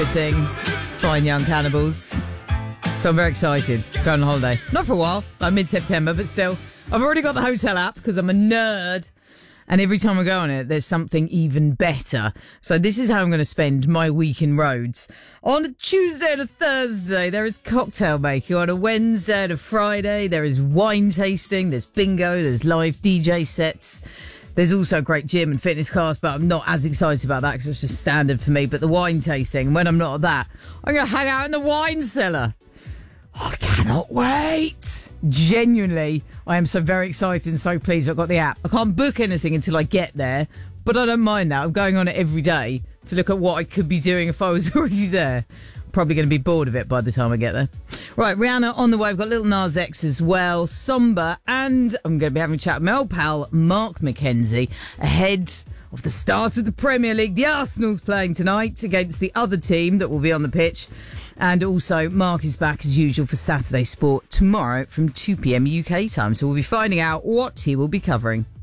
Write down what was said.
weird thing. Fine young cannibals. So I'm very excited. Going on holiday. Not for a while, like mid-September, but still. I've already got the hotel app because I'm a nerd. And every time I go on it, there's something even better. So this is how I'm going to spend my week in Rhodes. On a Tuesday and a Thursday, there is cocktail making. On a Wednesday and a Friday, there is wine tasting, there's bingo, there's live DJ sets. There's also a great gym and fitness class, but I'm not as excited about that because it's just standard for me. But the wine tasting, when I'm not at that, I'm going to hang out in the wine cellar. Oh, I cannot wait. Genuinely, I am so very excited and so pleased I've got the app. I can't book anything until I get there, but I don't mind that. I'm going on it every day to look at what I could be doing if I was already there. Probably going to be bored of it by the time I get there. Right, Rihanna on the way. We've got Lil Nas X as well, Somber, and I'm going to be having a chat with my old pal Mark McKenzie ahead of the start of the Premier League. The Arsenal's playing tonight against the other team that will be on the pitch. And also, Mark is back as usual for Saturday Sport tomorrow from 2 p.m. UK time. So we'll be finding out what he will be covering.